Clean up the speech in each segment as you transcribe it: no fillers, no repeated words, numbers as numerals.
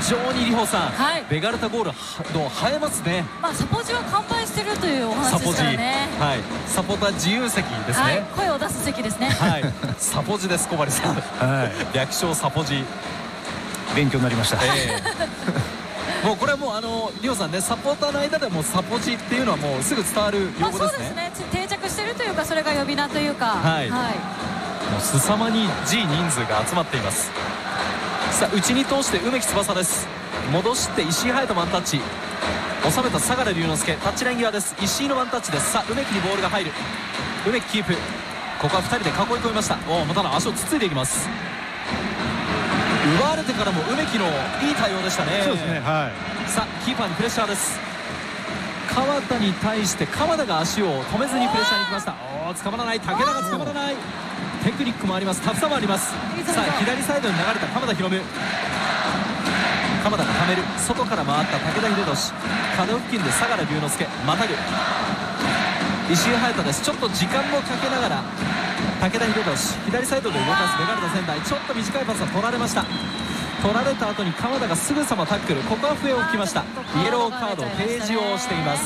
常に里穂さん、 はい、 ベガルタゴールの映えますね。 サポジは完売してるというお話ですからね。 はい、サポタ自由席ですね、 はい、声を出す席ですね。 はい、サポジです小針さん、はい、略称サポジ、 勉強になりました、 もうこれはもう里穂さんね、サポーターの間でもサポジっていうのはもうすぐ伝わる用語ですね。 そうですね、定着してるというか、それが呼び名というか、 はい、もう凄まに G 人数が集まっています。さあ内に通して梅木翼です。戻して石井隼人ワンタッチ、収めた相良龍之介、タッチライン際です。石井のワンタッチです。さあ梅木にボールが入る、梅木キープ、ここは2人で囲い込みました。またの足をつついていきます。奪われてからも梅木のいい対応でしたね。 そうですね、はい、 さあキーパーにプレッシャーです。川田に対して川田が足を止めずにプレッシャーに行きました。捕まらない、武田が捕まらない、テクニックもあります、タフさもあります。さあ左サイドに流れた鎌田博夢、鎌田がためる、外から回った武田秀俊、角付近で相良龍之介、またぐ石井隼人です。ちょっと時間もかけながら武田秀俊、左サイドで動かすベガルタ仙台、ちょっと短いパスは取られました。取られた後に鎌田がすぐさまタックル、ここは笛を吹きました。イエローカード提示をしています。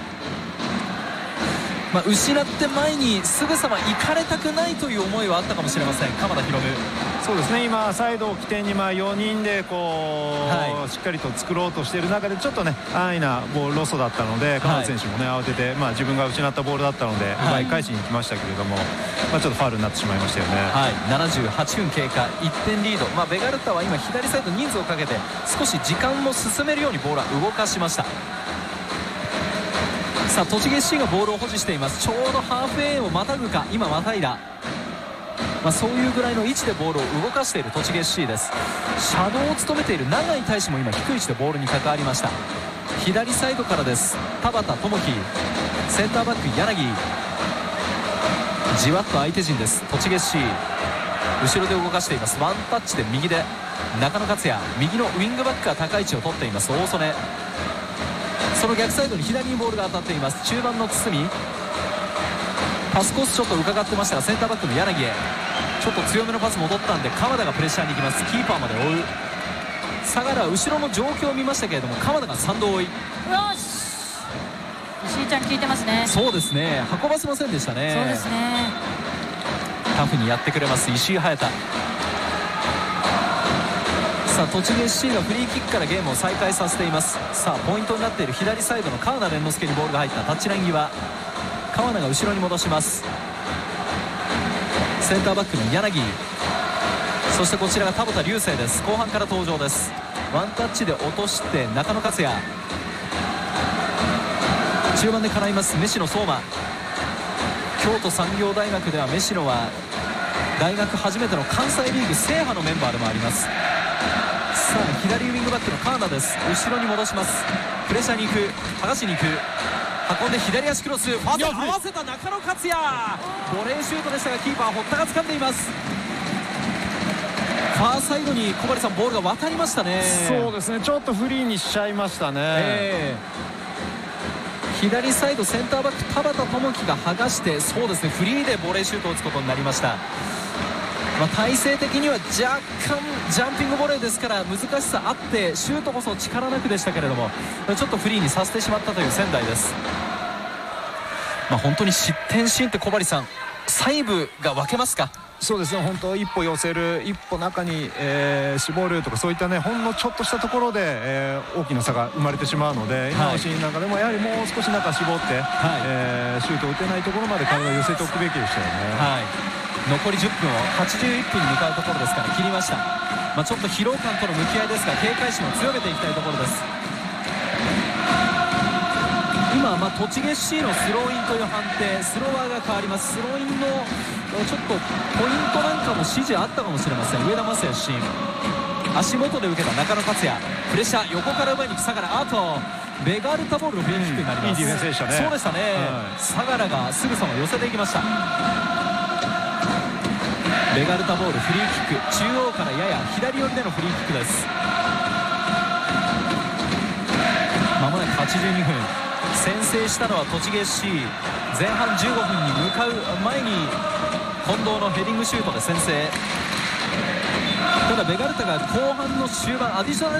失って前にすぐさま行かれたくないという思いはあったかもしれません、鎌田博夢。 そうですね、今サイドを起点に4人でしっかりと作ろうとしている中で、ちょっとね安易なボールロストだったので、鎌田選手もね慌てて、自分が失ったボールだったので奪い返しに行きましたけれども、ちょっとファウルになってしまいましたよね。 はい、78分経過、1点リード。ベガルタは今左サイド人数をかけて少し時間も進めるようにボールは動かしました。さあ栃木 SC がボールを保持しています。ちょうどハーフウェイをまたぐか、今またいだ、そういうぐらいの位置でボールを動かしている栃木 SC です。シャドウを務めている永井大志も今低い位置でボールに関わりました。左サイドからです。田畑智樹、センターバック柳、じわっと相手陣です。栃木 SC 後ろで動かしています。ワンタッチで右で中野克也、右のウィングバックが高い位置を取っています。大曽根、その逆サイドに左にボールが当たっています。中盤の堤、パスコースちょっと伺ってましたが、センターバックの柳へちょっと強めのパス戻ったんで鎌田がプレッシャーに行きます。キーパーまで追う相良は後ろの状況を見ましたけれども、鎌田が3度追い。 よし、石井ちゃん効いてますね。 そうですね、運ばせませんでしたね。 そうですね、 タフにやってくれます石井隼人。さあ栃木 SC がフリーキックからゲームを再開させています。さあポイントになっている左サイドの川名蓮之介にボールが入った。タッチライン際、川名が後ろに戻します。センターバックの柳、そしてこちらが田畑流星です。後半から登場です。ワンタッチで落として中野克也、中盤で絡みます飯野相馬。京都産業大学では飯野は大学初めての関西リーグ制覇のメンバーでもあります。さあ左ウィングバックの川名です。後ろに戻します。プレッシャーに行く、剥がしに行く、運んで左足クロス、ファースト合わせた中野克也、ボレーシュートでしたがキーパー堀田が掴んでいます。ファーサイドに小針さんボールが渡りましたね。 そうですね、ちょっとフリーにしちゃいましたね。 左サイドセンターバック田畑智樹が剥がして、そうですねフリーでボレーシュートを打つことになりました。体勢的には若干ジャンピングボレーですから難しさあって、シュートこそ力なくでしたけれどもちょっとフリーにさせてしまったという仙台です。本当に失点シーンって小針さん細部が分けますか。 そうですね、本当一歩寄せる、一歩中に、絞るとか、そういったねほんのちょっとしたところで、大きな差が生まれてしまうので、今のシーンなんかでもやはりもう少し中絞って、シュートを打てないところまで体を寄せておくべきでしたよね。 残り10分を81分に向かうところですから切りました。ちょっと疲労感との向き合いですが警戒心を強めていきたいところです。今、栃木 SC のスローインという判定、スロワーが変わります。スローインのちょっとポイントなんかも指示あったかもしれません。上田雅也シーン、足元で受けた中野克也、プレッシャー横から奪いに行く相良、あとベガルタボールのフリーキックになります。 いいディフェンスでしたね。 そうでしたね、相良がすぐさま寄せていきました。ベガルタボールフリーキック、中央からやや左寄りでのフリーキックです。まもなく82分、先制したのは栃木 SC。 前半15分に向かう前に近藤のヘディングシュートで先制。ただベガルタが後半の終盤アディショナル